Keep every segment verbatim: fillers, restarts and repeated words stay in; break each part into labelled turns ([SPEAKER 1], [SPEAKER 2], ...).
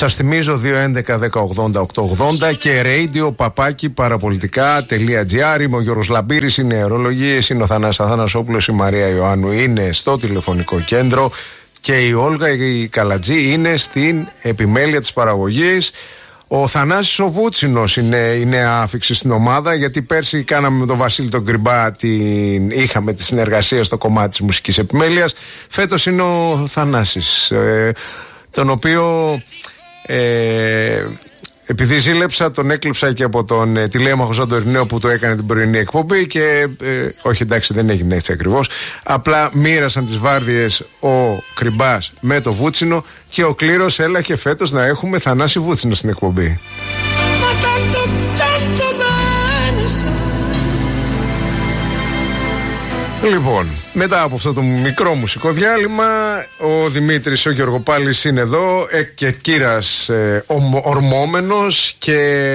[SPEAKER 1] Σας θυμίζω δύο έντεκα δέκα ογδόντα οκτακόσια ογδόντα και radio παπάκι παραπολιτικά.gr. Είμαι ο Γιώργος Λαμπύρης, είναι αερολογίες, είναι ο Θανάσης Αθανασόπουλος, η Μαρία Ιωάννου είναι στο τηλεφωνικό κέντρο και η Όλγα η Καλατζή είναι στην επιμέλεια της παραγωγής. Ο Θανάσης ο Βούτσινος είναι η νέα άφιξη στην ομάδα, γιατί πέρσι κάναμε με τον Βασίλη τον Κρυμπά, την... είχαμε τη συνεργασία στο κομμάτι της μουσικής επιμέλειας. Φέτος είναι ο Θανάσης, ε, τον οποίο ε, επειδή ζήλεψα, τον έκλειψα και από τον ε, τηλέμαχο Σαντορινέο που το έκανε την πρωινή εκπομπή και ε, όχι, εντάξει, δεν έγινε έτσι ακριβώς. Απλά μοίρασαν τις βάρδιες ο Κρυμπάς με το Βούτσινο και ο Κλήρος έλα και φέτος να έχουμε Θανάση Βούτσινο στην εκπομπή. Λοιπόν, μετά από αυτό το μικρό μουσικό διάλειμμα, ο Δημήτρης ο Γεωργοπάλης είναι εδώ ε, και κύρας ε, ορμόμενος και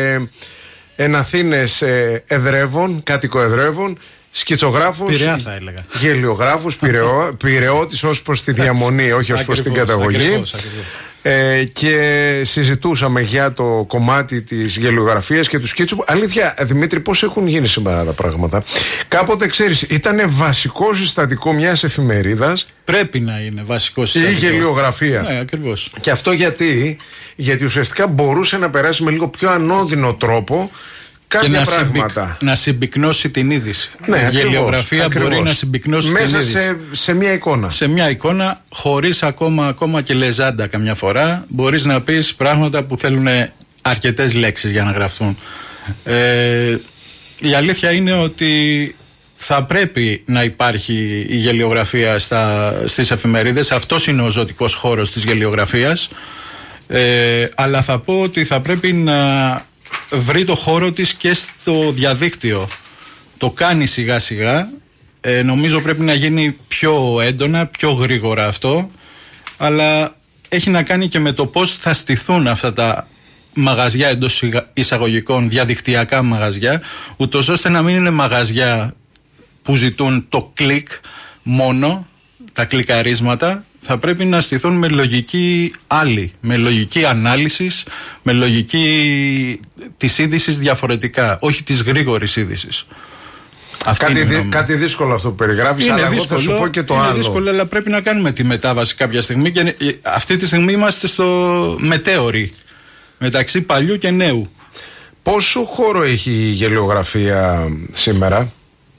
[SPEAKER 1] εναθήνες ε, εδρεύων, κάτοικο εδρεύων, σκητσογράφος,
[SPEAKER 2] Πειραιά θα έλεγα,
[SPEAKER 1] γελιογράφος, πειραιό, πειραιώτης ως προς τη διαμονή, όχι ως προς την καταγωγή. Ακριβώς, ακριβώς. Ε, και συζητούσαμε για το κομμάτι της γελιογραφίας και του σκίτσου. Αλήθεια, Δημήτρη, πώς έχουν γίνει σήμερα τα πράγματα? Κάποτε, ξέρεις, ήταν βασικό συστατικό μιας εφημερίδας.
[SPEAKER 2] Πρέπει να είναι βασικό συστατικό
[SPEAKER 1] η γελιογραφία.
[SPEAKER 2] Ναι, ακριβώς.
[SPEAKER 1] Και αυτό γιατί, γιατί ουσιαστικά μπορούσε να περάσει με λίγο πιο ανώδυνο τρόπο κάποια
[SPEAKER 2] και να
[SPEAKER 1] πράγματα.
[SPEAKER 2] Συμπυκ, να συμπυκνώσει την είδηση.
[SPEAKER 1] Ναι,
[SPEAKER 2] η
[SPEAKER 1] ακριβώς,
[SPEAKER 2] γελιογραφία
[SPEAKER 1] ακριβώς.
[SPEAKER 2] μπορεί να συμπυκνώσει
[SPEAKER 1] μέσα
[SPEAKER 2] την είδηση.
[SPEAKER 1] σε, σε μια εικόνα.
[SPEAKER 2] Σε μια εικόνα, χωρίς ακόμα, ακόμα και λεζάντα καμιά φορά, μπορείς να πεις πράγματα που θέλουν αρκετές λέξεις για να γραφτούν. Ε, η αλήθεια είναι ότι θα πρέπει να υπάρχει η γελιογραφία στα, στις εφημερίδες. Αυτός είναι ο ζωτικός χώρος της γελιογραφίας. Ε, αλλά θα πω ότι θα πρέπει να βρει το χώρο της και στο διαδίκτυο. Το κάνει σιγά σιγά. ε, Νομίζω πρέπει να γίνει πιο έντονα, πιο γρήγορα αυτό. Αλλά έχει να κάνει και με το πώς θα στηθούν αυτά τα μαγαζιά εντός εισαγωγικών, διαδικτυακά μαγαζιά, ούτως ώστε να μην είναι μαγαζιά που ζητούν το κλικ μόνο, τα κλικαρίσματα. Θα πρέπει να στηθούν με λογική άλλη, με λογική ανάλυσης, με λογική της είδησης διαφορετικά, όχι της γρήγορης είδησης.
[SPEAKER 1] Κάτι, δι, κάτι δύσκολο αυτό που περιγράφεις, αλλά εγώ θα σου πω και το
[SPEAKER 2] είναι
[SPEAKER 1] άλλο.
[SPEAKER 2] Είναι δύσκολο, αλλά πρέπει να κάνουμε τη μετάβαση κάποια στιγμή και αυτή τη στιγμή είμαστε στο μετέωρι, μεταξύ παλιού και νέου.
[SPEAKER 1] Πόσο χώρο έχει η γελιογραφία σήμερα?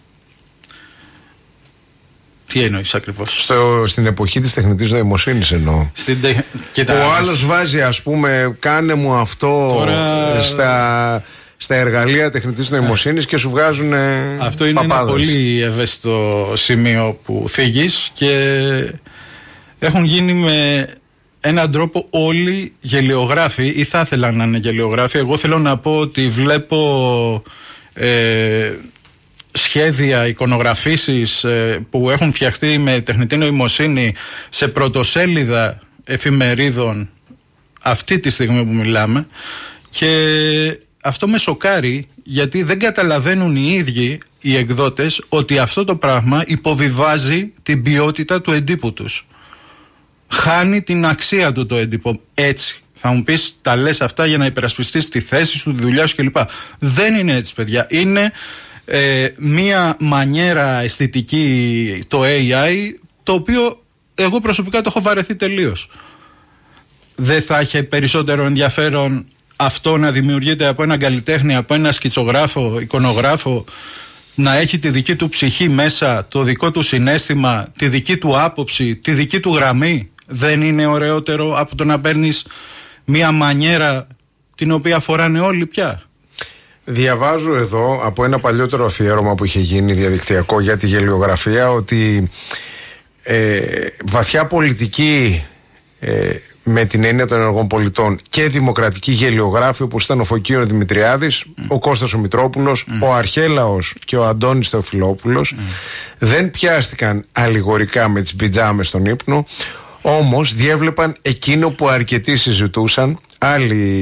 [SPEAKER 2] Τι εννοείς ακριβώς?
[SPEAKER 1] Στο, στην εποχή της τεχνητής νοημοσύνης εννοώ.
[SPEAKER 2] Στην τε...
[SPEAKER 1] Ο άλλος βάζει, ας πούμε, κάνε μου αυτό τώρα... στα, στα εργαλεία τεχνητής νοημοσύνης και σου βγάζουν
[SPEAKER 2] αυτό είναι
[SPEAKER 1] παπάδες.
[SPEAKER 2] Ένα πολύ ευαίσθητο σημείο που θίγεις και έχουν γίνει με έναν τρόπο όλοι γελιογράφοι ή θα ήθελαν να είναι γελιογράφοι. Εγώ θέλω να πω ότι βλέπω ε, σχέδια, εικονογραφήσεις ε, που έχουν φτιαχτεί με τεχνητή νοημοσύνη σε πρωτοσέλιδα εφημερίδων αυτή τη στιγμή που μιλάμε, και αυτό με σοκάρει, γιατί δεν καταλαβαίνουν οι ίδιοι οι εκδότες ότι αυτό το πράγμα υποβιβάζει την ποιότητα του εντύπου τους. Χάνει την αξία του το έντυπο έτσι. Θα μου πεις, τα λες αυτά για να υπερασπιστείς τη θέση σου, τη δουλειά σου κλπ. Δεν είναι έτσι, παιδιά. Είναι ε, μία μανιέρα αισθητική το έι άι, το οποίο εγώ προσωπικά το έχω βαρεθεί τελείως. Δεν θα είχε περισσότερο ενδιαφέρον αυτό να δημιουργείται από έναν καλλιτέχνη, από ένα σκητσογράφο, εικονογράφο, να έχει τη δική του ψυχή μέσα, το δικό του συναίσθημα, τη δική του άποψη, τη δική του γραμμή? Δεν είναι ωραιότερο από το να παίρνεις μία μανιέρα την οποία φοράνε όλοι πια?
[SPEAKER 1] Διαβάζω εδώ από ένα παλιότερο αφιέρωμα που είχε γίνει διαδικτυακό για τη γελιογραφία ότι ε, βαθιά πολιτική ε, με την έννοια των ενεργών πολιτών και δημοκρατικοί γελιογράφοι όπως ήταν ο Φωκίων Δημητριάδης, mm. ο Κώστας ο Μητρόπουλος, mm. ο Αρχέλαος και ο Αντώνης Θεοφιλόπουλος mm. δεν πιάστηκαν αλληγορικά με τις πιτζάμες στον ύπνο, όμως διέβλεπαν εκείνο που αρκετοί συζητούσαν, άλλοι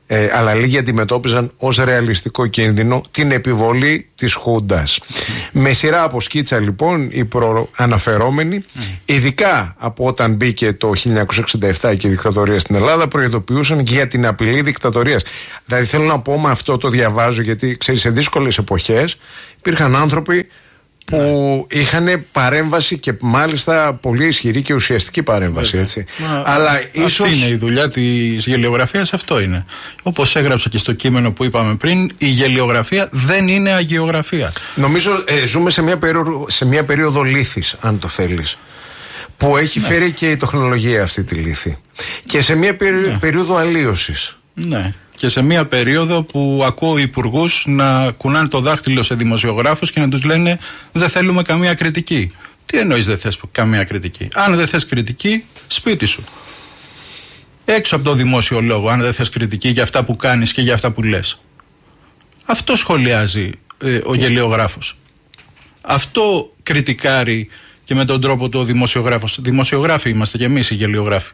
[SPEAKER 1] Ε, αλλά λίγοι αντιμετώπιζαν ως ρεαλιστικό κίνδυνο την επιβολή της Χούντας. Mm. Με σειρά από σκίτσα λοιπόν οι προαναφερόμενοι, mm. ειδικά από όταν μπήκε το χίλια εννιακόσια εξήντα επτά και η δικτατορία στην Ελλάδα, προειδοποιούσαν και για την απειλή δικτατορίας. Δηλαδή θέλω να πω, με αυτό το διαβάζω, γιατί ξέρεις, σε δύσκολες εποχές υπήρχαν άνθρωποι που ναι. είχαν παρέμβαση και μάλιστα πολύ ισχυρή και ουσιαστική παρέμβαση. Έτσι. Μα, αλλά αυτή ίσως... είναι
[SPEAKER 2] η δουλειά της γελιογραφίας, αυτό είναι. Όπως έγραψα και στο κείμενο που είπαμε πριν, η γελιογραφία δεν είναι αγιογραφία.
[SPEAKER 1] Νομίζω ε, ζούμε σε μια, περίοδο, σε μια περίοδο λύθης, αν το θέλεις, που έχει ναι. φέρει και η τεχνολογία αυτή τη λύθη. Και σε μια περί... ναι. περίοδο αλλίωσης.
[SPEAKER 2] Ναι. Και σε μια περίοδο που ακούω υπουργούς να κουνάνε το δάχτυλο σε δημοσιογράφους και να τους λένε δεν θέλουμε καμία κριτική. Τι εννοείς δεν θες καμία κριτική? Αν δεν θες κριτική, σπίτι σου. Έξω από το δημόσιο λόγο, αν δεν θες κριτική για αυτά που κάνεις και για αυτά που λες. Αυτό σχολιάζει ε, ο γελιογράφος. Αυτό κριτικάρει και με τον τρόπο του ο δημοσιογράφος. Δημοσιογράφοι είμαστε και εμείς οι γελιογράφοι.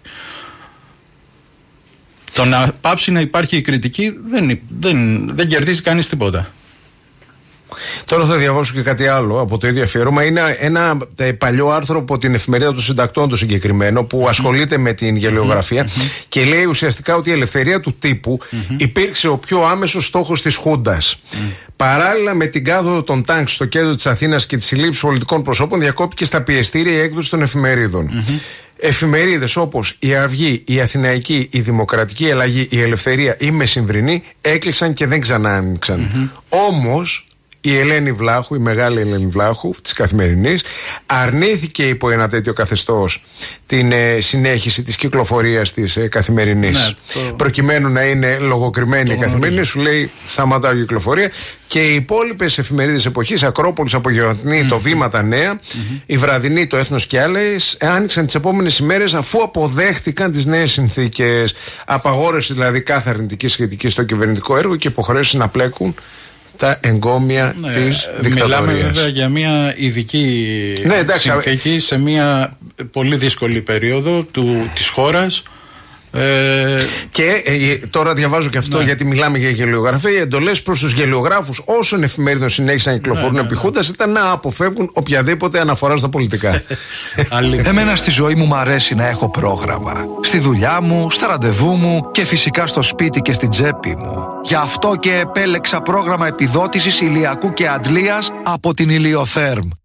[SPEAKER 2] Το να πάψει να υπάρχει η κριτική δεν, δεν, δεν κερδίζει κανείς τίποτα.
[SPEAKER 1] Τώρα θα διαβάσω και κάτι άλλο από το ίδιο αφιέρωμα. Είναι ένα παλιό άρθρο από την εφημερίδα των συντακτών, το συγκεκριμένο, που ασχολείται με την γελιογραφία mm-hmm. και λέει ουσιαστικά ότι η ελευθερία του τύπου mm-hmm. υπήρξε ο πιο άμεσος στόχος της Χούντας. Mm. Παράλληλα με την κάθοδο των τάγκ στο κέντρο της Αθήνας και τη συλλήψη πολιτικών προσώπων, διακόπηκε στα πιεστήρια η έκδοση των εφημερίδων. Mm-hmm. Εφημερίδες όπως η Αυγή, η Αθηναϊκή, η Δημοκρατική Ελλαγή, η Ελευθερία, η Μεσημβρινή έκλεισαν και δεν ξανά άνοιξαν. Mm-hmm. Όμως η Ελένη Βλάχου, η μεγάλη Ελένη Βλάχου της Καθημερινής, αρνήθηκε υπό ένα τέτοιο καθεστώς την ε, συνέχιση της κυκλοφορίας της ε, Καθημερινής. Ναι, το... Προκειμένου να είναι λογοκριμένη το η Καθημερινή, σου λέει σταματάω κυκλοφορία. Και οι υπόλοιπες εφημερίδες εποχής, Ακρόπολης, Απογευματινή, mm-hmm. το Βήμα, τα Νέα, mm-hmm. η Βραδινή, το Έθνος και άλλες, άνοιξαν τις επόμενες ημέρες αφού αποδέχτηκαν τις νέες συνθήκες. Απαγόρευση δηλαδή κάθε αρνητική σχετική στο κυβερνητικό έργο και υποχρέωση να πλέκουν τα εγκόμια ναι, της δικτατορίας. Μιλάμε
[SPEAKER 2] βέβαια για μια ειδική ναι, εντάξει, συνθήκη σε μια πολύ δύσκολη περίοδο του, της χώρας. Ε...
[SPEAKER 1] Και ε, τώρα διαβάζω και αυτό ναι. γιατί μιλάμε για γελιογραφία. Οι εντολές προς τους γελιογράφους όσων εφημερίδων συνέχισαν να κυκλοφορούν ναι, ναι, ναι. επί Χούντας ήταν να αποφεύγουν οποιαδήποτε αναφορά στα πολιτικά.
[SPEAKER 3] Εμένα στη ζωή μου μ' αρέσει να έχω πρόγραμμα. Στη δουλειά μου, στα ραντεβού μου και φυσικά στο σπίτι και στην τσέπη μου. Γι' αυτό και επέλεξα πρόγραμμα επιδότησης ηλιακού και αντλίας από την Ηλιοθέρμ.